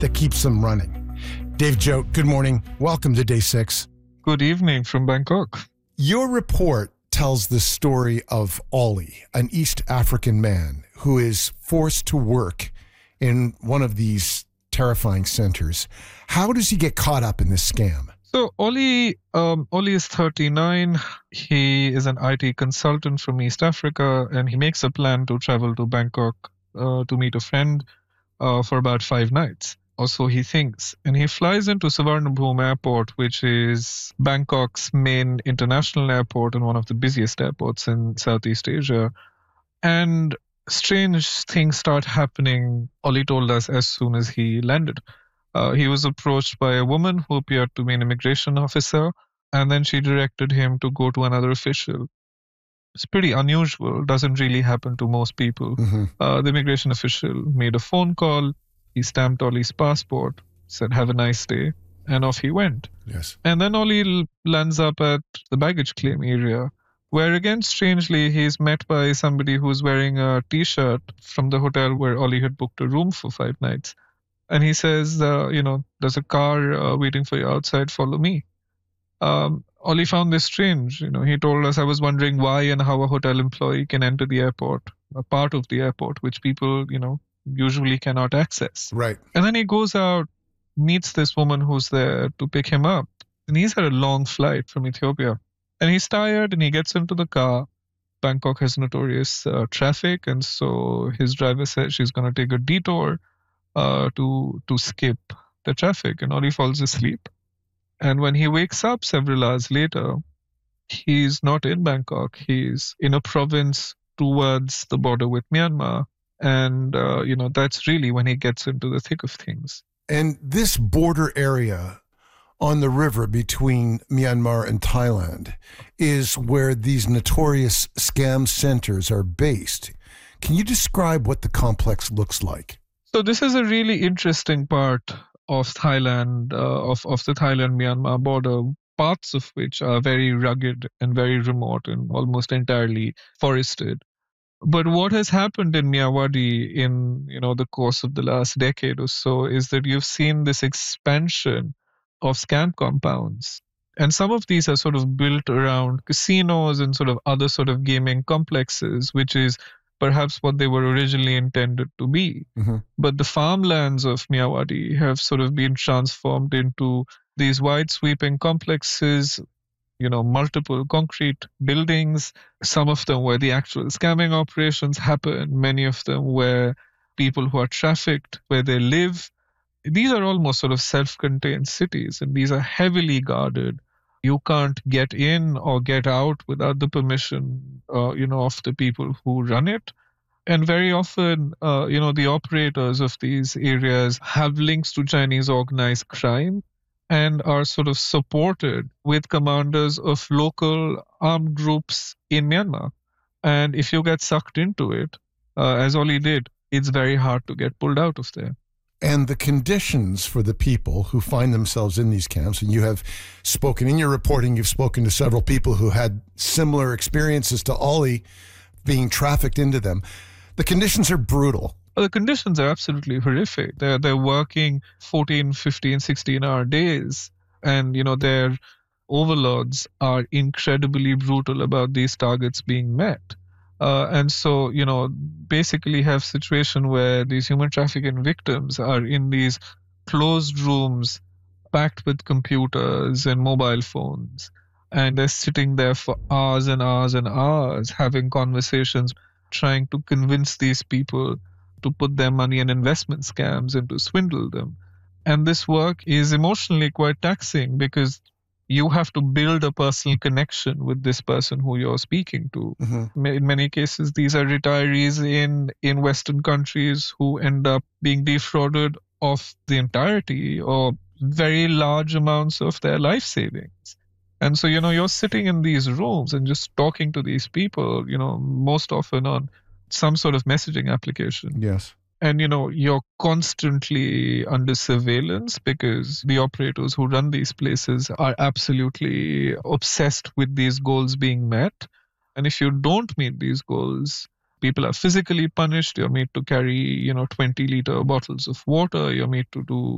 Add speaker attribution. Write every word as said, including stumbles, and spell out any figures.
Speaker 1: that keeps them running. Dave Jote, good morning. Welcome to Day Six.
Speaker 2: Good evening from Bangkok.
Speaker 1: Your report tells the story of Ollie, an East African man who is forced to work in one of these terrifying centers. How does he get caught up in this scam?
Speaker 2: So Ollie, um, Ollie is thirty-nine. He is an I T consultant from East Africa, and he makes a plan to travel to Bangkok uh, to meet a friend uh, for about five nights. Or so he thinks. And he flies into Suvarnabhumi Airport, which is Bangkok's main international airport and one of the busiest airports in Southeast Asia. And strange things start happening, Ollie told us, as soon as he landed. Uh, he was approached by a woman who appeared to be an immigration officer, and then she directed him to go to another official. It's pretty unusual, doesn't really happen to most people.
Speaker 1: Mm-hmm.
Speaker 2: Uh, the immigration official made a phone call, he stamped Ollie's passport, said, "Have a nice day," and off he went.
Speaker 1: Yes.
Speaker 2: And then Ollie lands up at the baggage claim area, where again, strangely, he's met by somebody who's wearing a T-shirt from the hotel where Ollie had booked a room for five nights. And he says, uh, you know, there's a car uh, waiting for you outside, follow me. Um, Ollie found this strange. You know, he told us, I was wondering why and how a hotel employee can enter the airport, a part of the airport, which people, you know, usually cannot access.
Speaker 1: Right.
Speaker 2: And then he goes out, meets this woman who's there to pick him up. And he's had a long flight from Ethiopia. And he's tired and he gets into the car. Bangkok has notorious uh, traffic. And so his driver says she's going to take a detour uh, to to skip the traffic. And Ollie falls asleep. And when he wakes up several hours later, he's not in Bangkok. He's in a province towards the border with Myanmar. And, uh, you know, that's really when he gets into the thick of things.
Speaker 1: And this border area on the river between Myanmar and Thailand is where these notorious scam centers are based. Can you describe what the complex looks like?
Speaker 2: So this is a really interesting part of Thailand, uh, of, of the Thailand-Myanmar border, parts of which are very rugged and very remote and almost entirely forested. But what has happened in Myawaddy in, you know, the course of the last decade or so is that you've seen this expansion of scam compounds. And some of these are sort of built around casinos and sort of other sort of gaming complexes, which is perhaps what they were originally intended to be.
Speaker 1: Mm-hmm.
Speaker 2: But the farmlands of Myawaddy have sort of been transformed into these wide sweeping complexes, you know, multiple concrete buildings, some of them where the actual scamming operations happen, many of them where people who are trafficked, where they live. These are almost sort of self-contained cities, and these are heavily guarded. You can't get in or get out without the permission, uh, you know, of the people who run it. And very often, uh, you know, the operators of these areas have links to Chinese organized crime and are sort of supported with commanders of local armed groups in Myanmar. And if you get sucked into it, uh, as Ollie did, it's very hard to get pulled out of there.
Speaker 1: And the conditions for the people who find themselves in these camps, and you have spoken in your reporting, you've spoken to several people who had similar experiences to Ollie being trafficked into them. The conditions are brutal.
Speaker 2: The conditions are absolutely horrific. They're, they're working fourteen, fifteen, sixteen hour days. And, you know, their overlords are incredibly brutal about these targets being met. Uh, and so, you know, basically have situation where these human trafficking victims are in these closed rooms packed with computers and mobile phones. And they're sitting there for hours and hours and hours having conversations, trying to convince these people to put their money in investment scams and to swindle them. And this work is emotionally quite taxing because you have to build a personal connection with this person who you're speaking to.
Speaker 1: Mm-hmm.
Speaker 2: In many cases, these are retirees in, in Western countries who end up being defrauded of the entirety or very large amounts of their life savings. And so, you know, you're sitting in these rooms and just talking to these people, you know, most often on some sort of messaging application.
Speaker 1: Yes.
Speaker 2: And, you know, you're constantly under surveillance because the operators who run these places are absolutely obsessed with these goals being met. And if you don't meet these goals, people are physically punished. You're made to carry, you know, twenty liter bottles of water. You're made to do